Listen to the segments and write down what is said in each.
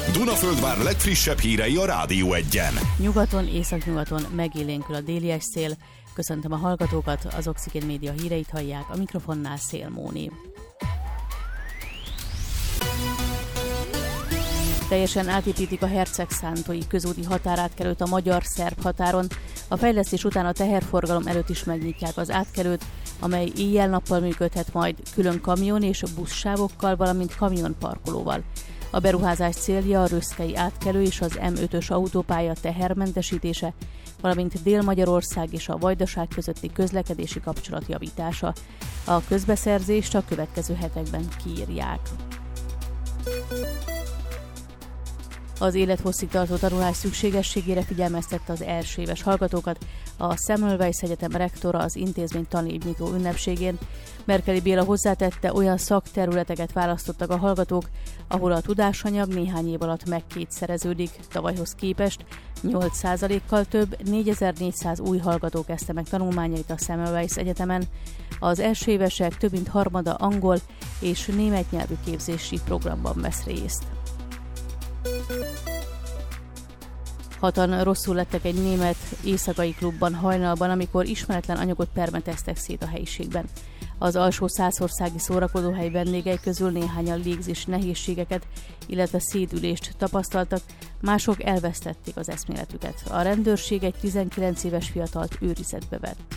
Dunaföldvár legfrissebb hírei a Rádió Egyen. Nyugaton, északnyugaton megélénkül a délies szél. Köszöntöm a hallgatókat, az Oxigén Média híreit hallják, a mikrofonnál Szél Móni. Teljesen átépítik a Hercegszántói közúti határátkelőt a magyar-szerb határon. A fejlesztés után a teherforgalom előtt is megnyitják az átkelőt, amely éjjel-nappal működhet majd külön kamion és buszsávokkal, valamint kamionparkolóval. A beruházás célja a röszkei átkelő és az M5-ös autópálya tehermentesítése, valamint Dél-Magyarország és a Vajdaság közötti közlekedési kapcsolat javítása. A közbeszerzést a következő hetekben kiírják. Az élethosszig tartó tanulás szükségességére figyelmeztette az első éves hallgatókat a Semmelweis Egyetem rektora az intézmény tanévnyitó ünnepségén. Merkeli Béla hozzátette, olyan szakterületeket választottak a hallgatók, ahol a tudásanyag néhány év alatt megkétszereződik. Tavalyhoz képest 8%-kal több, 4400 új hallgató kezdte meg tanulmányait a Semmelweis Egyetemen. Az első évesek több mint harmada angol és német nyelvű képzési programban vesz részt. Hatan rosszul lettek egy német éjszakai klubban hajnalban, amikor ismeretlen anyagot permeteztek szét a helyiségben. Az alsó szászországi szórakozóhely vendégei közül néhányan légzés nehézségeket, illetve szédülést tapasztaltak, mások elvesztették az eszméletüket. A rendőrség egy 19 éves fiatalt őrizetbe vett.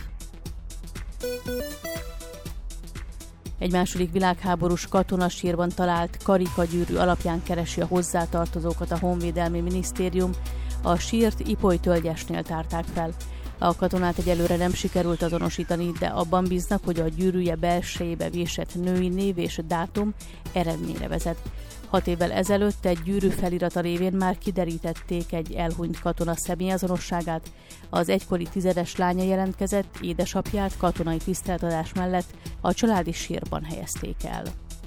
Egy második világháborús katonasírban talált karikagyűrű alapján keresi a hozzátartozókat a Honvédelmi Minisztérium. A sírt Ipoly tölgyesnél tárták fel. A katonát egyelőre nem sikerült azonosítani, de abban bíznak, hogy a gyűrűje belsejébe vésett női név és dátum eredményre vezet. 6 évvel ezelőtt egy gyűrű felirata révén már kiderítették egy elhunyt katona személyazonosságát. Az egykori 10-es lánya jelentkezett, édesapját katonai tiszteletadás mellett a családi sírban helyezték el.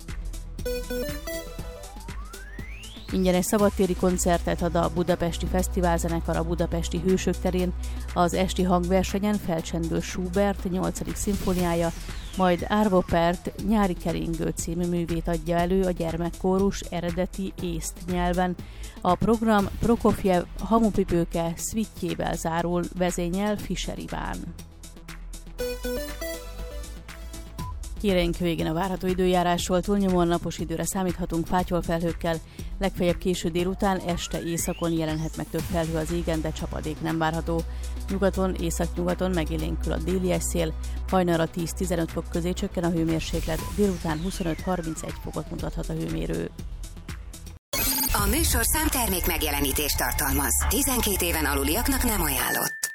Ingyenes szabadtéri koncertet ad a Budapesti Fesztiválzenekar a Budapesti Hősök terén. Az esti hangversenyen felcsendül Schubert 8. szimfóniája, majd Arvo Pärt Nyári keringő című művét adja elő a gyermekkórus eredeti észt nyelven. A program Prokofjev hamupipőke szvittjével zárul, vezényel Fischer Iván. Híreink végén a várható időjárásról. Túlnyomóan napos időre számíthatunk pátyolfelhőkkel, legfeljebb késő délután, este északon jelenhet meg több felhő az égen, de csapadék nem várható. Nyugaton, északnyugaton megélénkül a délies szél, hajnalra 10-15 fok közé csökken a hőmérséklet, délután 25-31 fokot mutathat a hőmérő. A műsorszám termék megjelenítést tartalmaz. 12 éven aluliaknak nem ajánlott.